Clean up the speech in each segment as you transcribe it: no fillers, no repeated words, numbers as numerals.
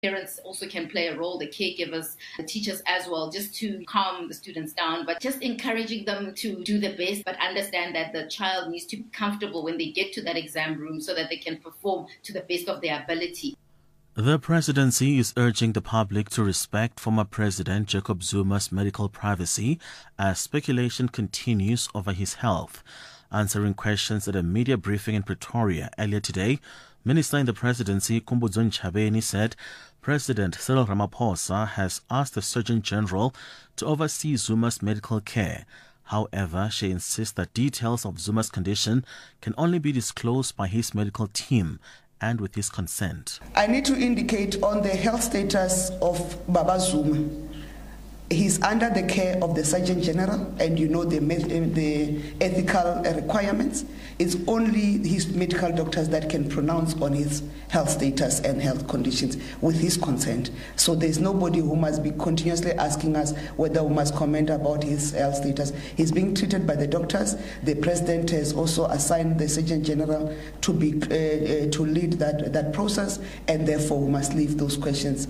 Parents also can play a role, the caregivers, the teachers as well, just to calm the students down, but just encouraging them to do the best, but understand that the child needs to be comfortable when they get to that exam room so that they can perform to the best of their ability. The presidency is urging the public to respect former President Jacob Zuma's medical privacy as speculation continues over his health. Answering questions at a media briefing in Pretoria earlier today, Minister in the Presidency Khumbudzo Ntshavheni said President Cyril Ramaphosa has asked the Surgeon General to oversee Zuma's medical care. However, she insists that details of Zuma's condition can only be disclosed by his medical team and with his consent. I need to indicate on the health status of Baba Zuma. He's under the care of the Surgeon General, and you know the ethical requirements. It's only his medical doctors that can pronounce on his health status and health conditions with his consent. So there's nobody who must be continuously asking us whether we must comment about his health status. He's being treated by the doctors. The President has also assigned the Surgeon General to lead that process, and therefore we must leave those questions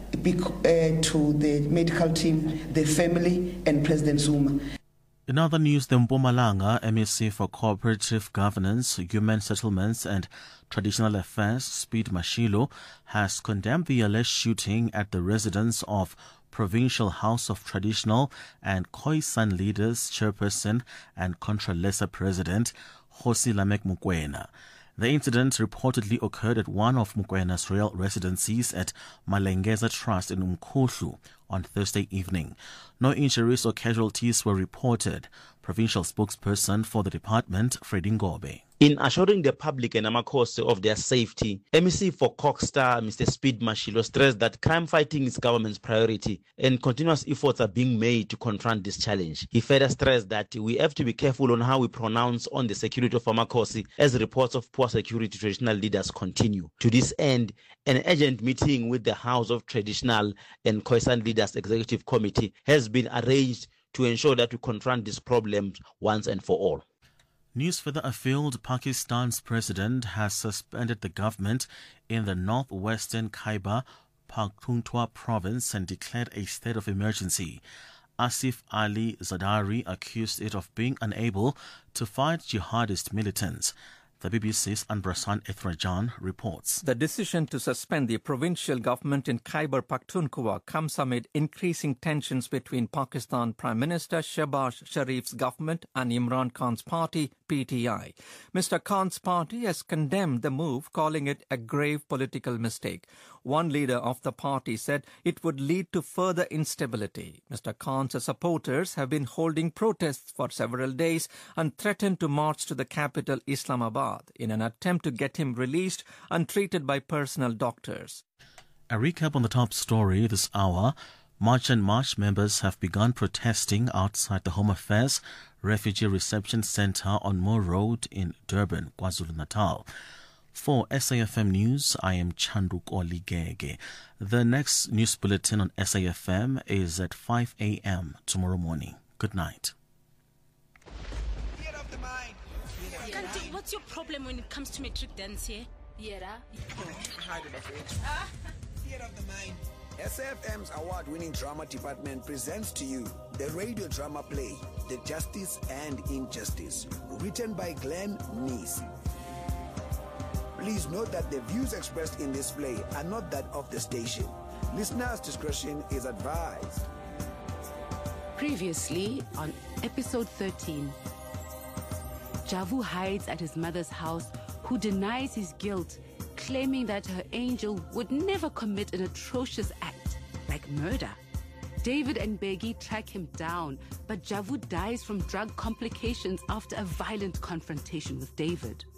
to the medical team, the family, and President Zuma. In other news, the Mpumalanga MEC for Cooperative Governance, Human Settlements and Traditional Affairs, Speed Mashilo, has condemned the alleged shooting at the residence of Provincial House of Traditional and Khoisan Leaders Chairperson and Contralesa President, Kgosi Lamek Mokoena. The incident reportedly occurred at one of Mokwena's royal residencies at Malengeza Trust in Umkhuhlu on Thursday evening. No injuries or casualties were reported. Provincial spokesperson for the department, Freddy Ngobe. In assuring the public and Amakhosi of their safety, MEC for Cockstar, Mr. Speed Mashilo, stressed that crime fighting is government's priority and continuous efforts are being made to confront this challenge. He further stressed that we have to be careful on how we pronounce on the security of Amakhosi as reports of poor security traditional leaders continue. To this end, an urgent meeting with the House of Traditional and Khoisan Leaders Executive Committee has been arranged to ensure that we confront these problems once and for all. News further afield, Pakistan's president has suspended the government in the northwestern Khyber Pakhtunkhwa province and declared a state of emergency. Asif Ali Zardari accused it of being unable to fight jihadist militants. The BBC's Anbrasan Ethrajan reports. The decision to suspend the provincial government in Khyber Pakhtunkhwa comes amid increasing tensions between Pakistan Prime Minister Shehbaz Sharif's government and Imran Khan's party, PTI. Mr. Khan's party has condemned the move, calling it a grave political mistake. One leader of the party said it would lead to further instability. Mr. Khan's supporters have been holding protests for several days and threatened to march to the capital, Islamabad, in an attempt to get him released and treated by personal doctors. A recap on the top story this hour. March and March members have begun protesting outside the Home Affairs Refugee Reception Centre on Moore Road in Durban, KwaZulu-Natal. For SAFM News, I am Chanduk Oligege. The next news bulletin on SAFM is at 5 a.m. tomorrow morning. Good night. Auntie, what's your problem when it comes to matric dance here? Theater of the Mind. SAFM's award-winning drama department presents to you the radio drama play, The Justice and Injustice, written by Glenn Neese. Please note that the views expressed in this play are not that of the station. Listeners' discretion is advised. Previously on episode 13, Javu hides at his mother's house, who denies his guilt, claiming that her angel would never commit an atrocious act like murder. David and Begi track him down, but Javu dies from drug complications after a violent confrontation with David.